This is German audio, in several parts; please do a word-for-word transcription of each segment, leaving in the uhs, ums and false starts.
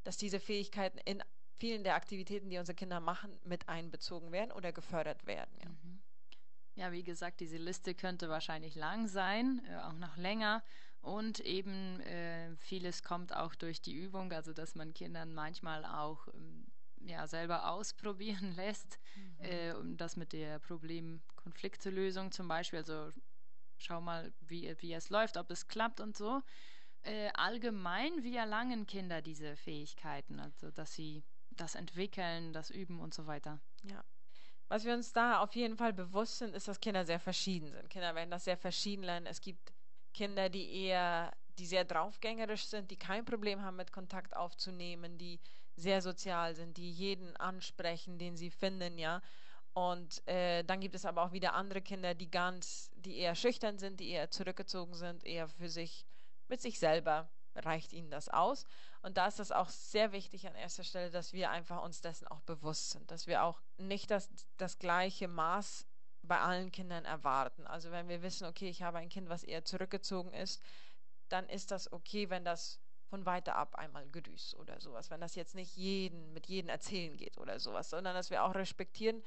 dass diese Fähigkeiten in vielen der Aktivitäten, die unsere Kinder machen, mit einbezogen werden oder gefördert werden. Ja. Mhm. Ja, wie gesagt, diese Liste könnte wahrscheinlich lang sein, äh, auch noch länger. Und eben äh, vieles kommt auch durch die Übung, also dass man Kindern manchmal auch ähm, ja, selber ausprobieren lässt. Mhm. Äh, und das mit der Problem-Konflikte-Lösung zum Beispiel. Also schau mal, wie, wie es läuft, ob es klappt und so. Äh, allgemein, wie erlangen Kinder diese Fähigkeiten? Also, dass sie das entwickeln, das üben und so weiter. Ja. Was wir uns da auf jeden Fall bewusst sind, ist, dass Kinder sehr verschieden sind. Kinder werden das sehr verschieden lernen. Es gibt Kinder, die eher, die sehr draufgängerisch sind, die kein Problem haben, mit Kontakt aufzunehmen, die sehr sozial sind, die jeden ansprechen, den sie finden, ja. Und äh, dann gibt es aber auch wieder andere Kinder, die ganz, die eher schüchtern sind, die eher zurückgezogen sind, eher für sich, mit sich selber reicht ihnen das aus. Und da ist es auch sehr wichtig an erster Stelle, dass wir einfach uns dessen auch bewusst sind, dass wir auch nicht das, das gleiche Maß bei allen Kindern erwarten. Also wenn wir wissen, okay, ich habe ein Kind, was eher zurückgezogen ist, dann ist das okay, wenn das von weiter ab einmal grüßt oder sowas. Wenn das jetzt nicht jeden mit jedem erzählen geht oder sowas, sondern dass wir auch respektieren,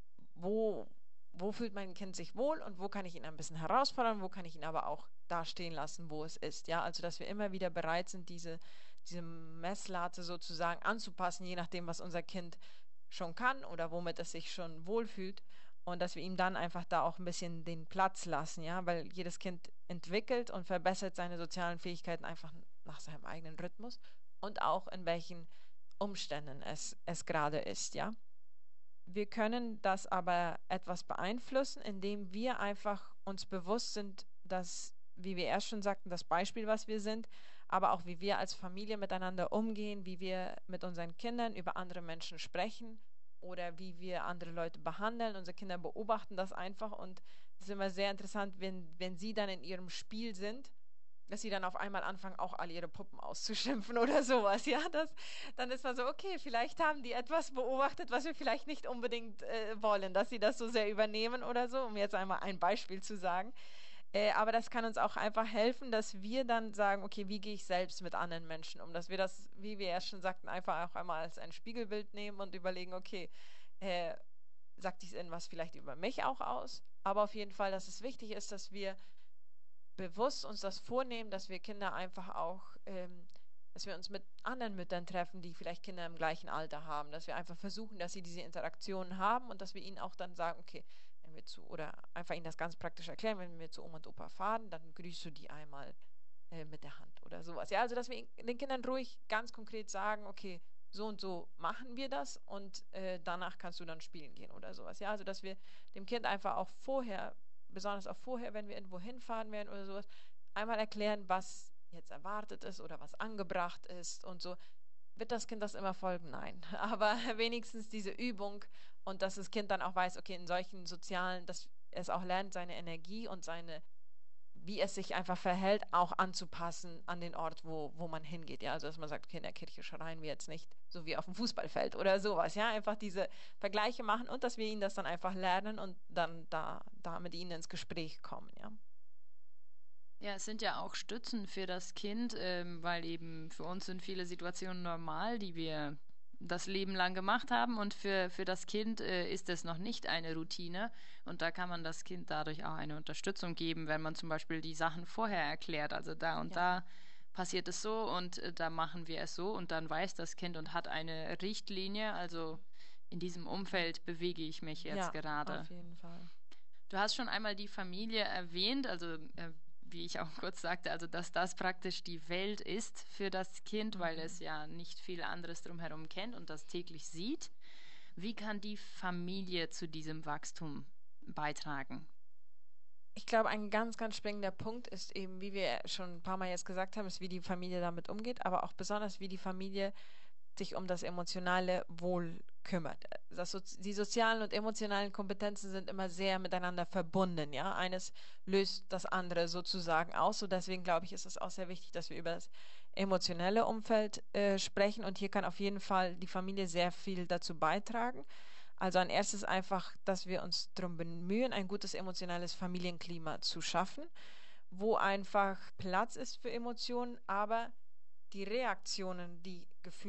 wo, wo fühlt mein Kind sich wohl und wo kann ich ihn ein bisschen herausfordern, wo kann ich ihn aber auch da stehen lassen, wo es ist. Ja, also dass wir immer wieder bereit sind, diese, diese Messlatte sozusagen anzupassen, je nachdem, was unser Kind schon kann oder womit es sich schon wohlfühlt. Und dass wir ihm dann einfach da auch ein bisschen den Platz lassen, ja, weil jedes Kind entwickelt und verbessert seine sozialen Fähigkeiten einfach nach seinem eigenen Rhythmus und auch in welchen Umständen es, es gerade ist, ja. Wir können das aber etwas beeinflussen, indem wir einfach uns bewusst sind, dass, wie wir erst schon sagten, das Beispiel, was wir sind, aber auch wie wir als Familie miteinander umgehen, wie wir mit unseren Kindern über andere Menschen sprechen oder wie wir andere Leute behandeln. Unsere Kinder beobachten das einfach und es ist immer sehr interessant, wenn, wenn sie dann in ihrem Spiel sind, dass sie dann auf einmal anfangen, auch alle ihre Puppen auszuschimpfen oder sowas, ja, das, dann ist man so, okay, vielleicht haben die etwas beobachtet, was wir vielleicht nicht unbedingt äh, wollen, dass sie das so sehr übernehmen oder so, um jetzt einmal ein Beispiel zu sagen. Äh, aber das kann uns auch einfach helfen, dass wir dann sagen, okay, wie gehe ich selbst mit anderen Menschen um, dass wir das, wie wir erst schon sagten, einfach auch einmal als ein Spiegelbild nehmen und überlegen, okay, äh, sagt dies irgendwas vielleicht über mich auch aus? Aber auf jeden Fall, dass es wichtig ist, dass wir bewusst uns das vornehmen, dass wir Kinder einfach auch, ähm, dass wir uns mit anderen Müttern treffen, die vielleicht Kinder im gleichen Alter haben, dass wir einfach versuchen, dass sie diese Interaktionen haben und dass wir ihnen auch dann sagen, okay, wenn wir zu, oder einfach ihnen das ganz praktisch erklären, wenn wir zu Oma und Opa fahren, dann grüßt du die einmal äh, mit der Hand oder sowas. Ja, also dass wir den Kindern ruhig ganz konkret sagen, okay, so und so machen wir das und äh, danach kannst du dann spielen gehen oder sowas. Ja, also dass wir dem Kind einfach auch vorher, besonders auch vorher, wenn wir irgendwo hinfahren werden oder sowas, einmal erklären, was jetzt erwartet ist oder was angebracht ist und so. Wird das Kind das immer folgen? Nein. Aber wenigstens diese Übung und dass das Kind dann auch weiß, okay, in solchen sozialen, dass es auch lernt, seine Energie und seine, wie es sich einfach verhält, auch anzupassen an den Ort, wo, wo man hingeht. Ja, also dass man sagt, okay, in der Kirche schreien wir jetzt nicht so wie auf dem Fußballfeld oder sowas. Ja, einfach diese Vergleiche machen und dass wir ihnen das dann einfach lernen und dann da, da mit ihnen ins Gespräch kommen. Ja. Ja, es sind ja auch Stützen für das Kind, ähm, weil eben für uns sind viele Situationen normal, die wir das Leben lang gemacht haben und für, für das Kind äh, ist es noch nicht eine Routine und da kann man das Kind dadurch auch eine Unterstützung geben, wenn man zum Beispiel die Sachen vorher erklärt, also da und Ja, da passiert es so und äh, da machen wir es so und dann weiß das Kind und hat eine Richtlinie, also in diesem Umfeld bewege ich mich jetzt ja, gerade. auf jeden Fall. Du hast schon einmal die Familie erwähnt, also äh, wie ich auch kurz sagte, also dass das praktisch die Welt ist für das Kind, weil es Mhm. ja nicht viel anderes drumherum kennt und das täglich sieht. Wie kann die Familie zu diesem Wachstum beitragen? Ich glaube, ein ganz, ganz springender Punkt ist eben, wie wir schon ein paar Mal jetzt gesagt haben, ist, wie die Familie damit umgeht, aber auch besonders, wie die Familie sich um das emotionale Wohl kümmert. Das, Sozi- die sozialen und emotionalen Kompetenzen sind immer sehr miteinander verbunden, ja. Eines löst das andere sozusagen aus. So deswegen glaube ich, ist es auch sehr wichtig, dass wir über das emotionelle Umfeld äh, sprechen. Und hier kann auf jeden Fall die Familie sehr viel dazu beitragen. Also ein erstes einfach, dass wir uns darum bemühen, ein gutes emotionales Familienklima zu schaffen, wo einfach Platz ist für Emotionen, aber die Reaktionen, die Gefühle